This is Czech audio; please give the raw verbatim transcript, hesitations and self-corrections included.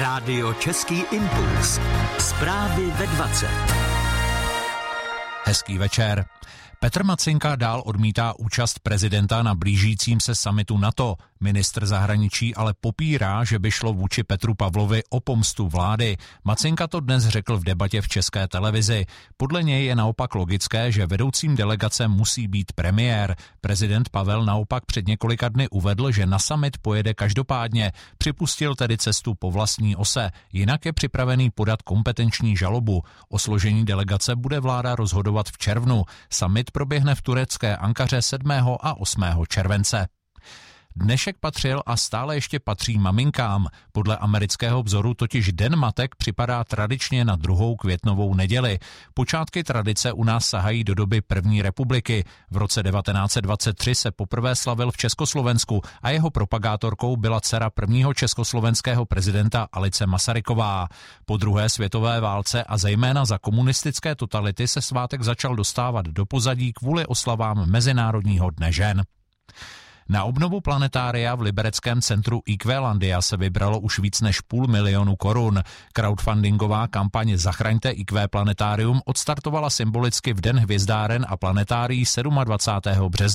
Rádio Český impuls. Zprávy ve dvacet. Hezký večer. Petr Macinka dál odmítá účast prezidenta na blížícím se summitu NATO. Ministr zahraničí ale popírá, že by šlo vůči Petru Pavlovi o pomstu vlády. Macinka to dnes řekl v debatě v České televizi. Podle něj je naopak logické, že vedoucím delegace musí být premiér. Prezident Pavel naopak před několika dny uvedl, že na summit pojede každopádně. Připustil tedy cestu po vlastní ose. Jinak je připravený podat kompetenční žalobu. O složení delegace bude vláda rozhodovat v červnu. Summit proběhne v turecké Ankaře sedmého a osmého července. Dnešek patřil a stále ještě patří maminkám. Podle amerického vzoru totiž Den matek připadá tradičně na druhou květnovou neděli. Počátky tradice u nás sahají do doby první republiky. V roce devatenáct set dvacet tři se poprvé slavil v Československu a jeho propagátorkou byla dcera prvního československého prezidenta Alice Masaryková. Po druhé světové válce a zejména za komunistické totality se svátek začal dostávat do pozadí kvůli oslavám Mezinárodního dne žen. Na obnovu planetária v libereckém centru Equelandia se vybralo už víc než půl milionu korun. Crowdfundingová kampaň Zachraňte Eque Planetárium odstartovala symbolicky v Den hvězdáren a planetárií dvacátého sedmého března.